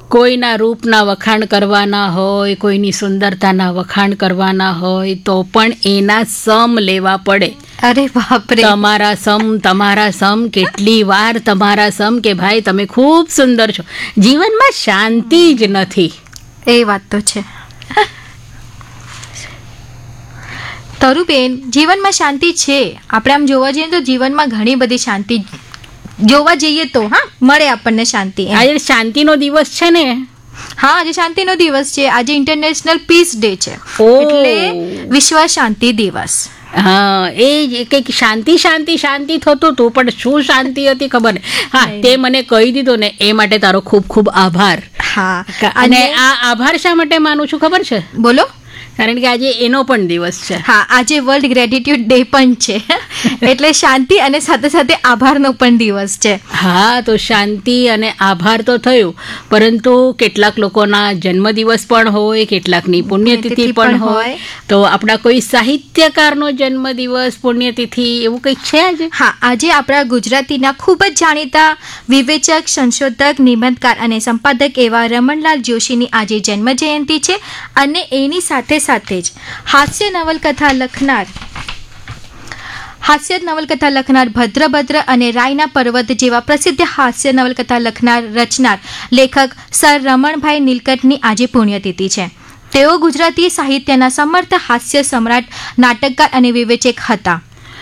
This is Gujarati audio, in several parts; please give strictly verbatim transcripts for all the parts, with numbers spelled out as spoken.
કોઈના રૂપના વખાણ કરવાના હોય, કોઈની સુંદરતાના વખાણ કરવાના હોય તો પણ એના સમ લેવા પડે. અરે બાપરે, તમારા સમ તમારા સમ કેટલી વાર તમારા સમ કે ભાઈ તમે ખૂબ સુંદર છો. જીવનમાં શાંતિ જ નથી. એ વાત તો છે તરુબેન, જીવનમાં શાંતિ છે. આપણે આમ જોવા જઈએ તો જીવનમાં ઘણી બધી શાંતિ જોવા જઈએ તો હા મળે આપણને શાંતિ. આજે શાંતિનો દિવસ છે ને. હા, આજે શાંતિનો દિવસ છે. આજે ઇન્ટરનેશનલ પીસ ડે છે, એટલે વિશ્વ શાંતિ દિવસ. હા, એ જ કંઈક શાંતિ શાંતિ શાંતિ થતું હતું, પણ શું શાંતિ હતી ખબર ને. હા, તે મને કહી દીધું ને એ માટે તારો ખૂબ ખૂબ આભાર. હા, અને આ આભાર શા માટે માનું છું ખબર છે? બોલો. કારણ કે આજે એનો પણ દિવસ છે. હા, આજે વર્લ્ડ ગ્રેટિટ્યુડ ડે પણ છે, એટલે શાંતિ અને સાથે સાથે આભારનો પણ દિવસ છે. હા, તો શાંતિ અને આભાર તો થયું, પરંતુ કેટલાક લોકોના જન્મદિવસ પણ હોય, કેટલાકની પુણ્યતિથિ પણ હોય. તો આપણા કોઈ સાહિત્યકારનો જન્મદિવસ, પુણ્યતિથિ એવું કંઈક છે આજે? હા, આજે આપણા ગુજરાતીના ખૂબ જ જાણીતા વિવેચક, સંશોધક, નિબંધકાર અને સંપાદક એવા રમણલાલ જોશીની આજે જન્મ જયંતિ છે. અને એની સાથે સાથે જ હાસ્ય નવલકથા લખનાર હાસ્ય નવલકથા લખનાર ભદ્રભદ્ર અને રાયના પર્વત જેવા પ્રસિદ્ધ હાસ્ય નવલકથા લખનાર રચનાર લેખક સર રમણભાઈ નીલકંઠની આજે પુણ્યતિથિ છે. તેઓ ગુજરાતી સાહિત્યના સમર્થ હાસ્ય સમ્રાટ, નાટકકાર અને વિવેચક હતા.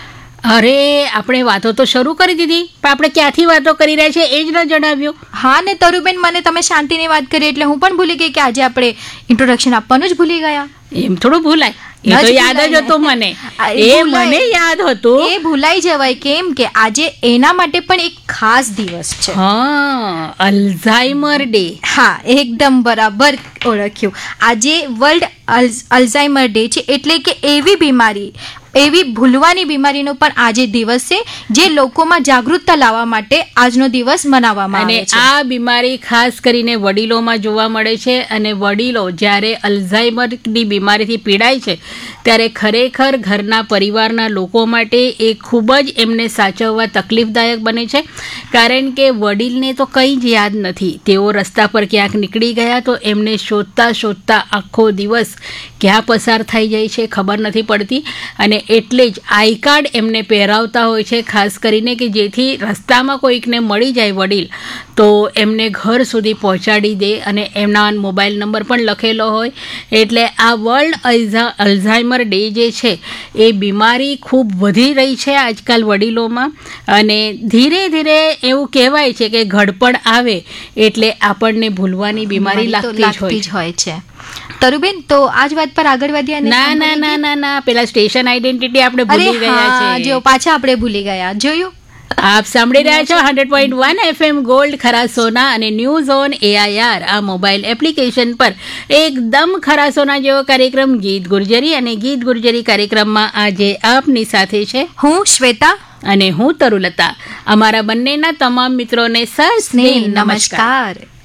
અરે, આપણે વાતો તો શરૂ કરી દીધી, પણ આપણે ક્યાંથી વાતો કરી રહ્યા છીએ એ જ ન જણાવ્યું. હા ને તરુબેન, મને તમે શાંતિની વાત કરી એટલે હું પણ ભૂલી ગઈ કે આજે આપણે ઇન્ટ્રોડક્શન આપવાનું જ ભૂલી ગયા. એમ થોડું ભૂલાય, એ તો યાદ જ હતું મને. એ મને યાદ હતું. એ ભૂલાઈ જવાય કેમ કે આજે એના માટે પણ એક ખાસ દિવસ છે. હા, અલ્ઝાઇમર ડે. હા, એકદમ બરાબર ઓળખ્યું. આજે વર્લ્ડ અલ્ઝાઇમર ડે છે, એટલે કે એવી બીમારી, એવી ભૂલવાની બીમારીનો પણ આજે દિવસ છે, જે લોકોમાં જાગૃતતા લાવવા માટે આજનો દિવસ મનાવવામાં આવે છે. અને આ બીમારી ખાસ કરીને વડીલોમાં જોવા મળે છે. અને વડીલો જ્યારે અલ્ઝાઇમરની બીમારીથી પીડાય છે ત્યારે ખરેખર ઘરના પરિવારના લોકો માટે એ ખૂબ જ એમને સાચવવા તકલીફદાયક બને છે. કારણ કે વડીલને તો કંઈ જ યાદ નથી. તેઓ રસ્તા પર ક્યાંક નીકળી ગયા તો એમને શોધતા શોધતા આખો દિવસ ક્યાં પસાર થઈ જાય છે ખબર નથી પડતી. અને એટલે જ આઈ કાર્ડ એમને પહેરાવતા હોય છે, ખાસ કરીને કે જેથી રસ્તામાં કોઈકને મળી જાય વડીલ તો એમને ઘર સુધી પહોંચાડી દે. અને એમના મોબાઈલ નંબર પણ લખેલો હોય. એટલે આ વર્લ્ડ અલ્ઝાઇમર ડે જે છે એ બીમારી ખૂબ વધી રહી છે આજકાલ વડીલોમાં. અને ધીરે ધીરે એવું કહેવાય છે કે ઘડપણ આવે એટલે આપણને ભૂલવાની બીમારી લાગતી જ હોય છે. તરુબેન, તો આજ વાત પર આગળ વધ્યા? ના ના ના ના ના પેલા સ્ટેશન આઈડેન્ટિટી આપણે ભૂલી ગયા છે. જો પાછા આપણે ભૂલી ગયા. જોયું? આપ સાંભળી રહ્યા છો hundred point one FM gold ખરા સોના અને ન્યૂઝ ઓન એઆઈઆર આ મોબાઈલ એપ્લિકેશન પર એકદમ ખરા સોના જેવો કાર્યક્રમ ગીત ગુર્જરી. અને ગીત ગુર્જરી કાર્યક્રમમાં આજે આપની સાથે છે હું શ્વેતા અને હું તરુલતા. અમારા બંનેના તમામ મિત્રોને સસ્નેહ નમસ્કાર.